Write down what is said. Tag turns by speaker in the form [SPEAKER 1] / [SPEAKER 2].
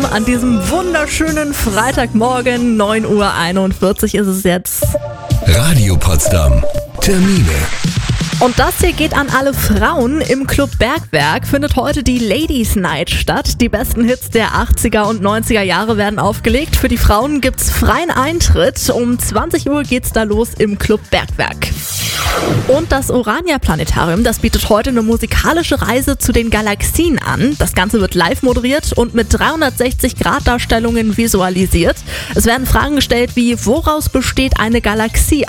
[SPEAKER 1] an diesem wunderschönen Freitagmorgen. 9:41 Uhr ist es jetzt.
[SPEAKER 2] Radio Potsdam. Termine.
[SPEAKER 1] Und das hier geht an alle Frauen. Im Club Bergwerk findet heute die Ladies Night statt. Die besten Hits der 80er und 90er Jahre werden aufgelegt. Für die Frauen gibt's freien Eintritt. Um 20 Uhr geht's da los im Club Bergwerk. Und das Orania Planetarium, das bietet heute eine musikalische Reise zu den Galaxien an. Das Ganze wird live moderiert und mit 360-Grad-Darstellungen visualisiert. Es werden Fragen gestellt wie: Woraus besteht eine Galaxie?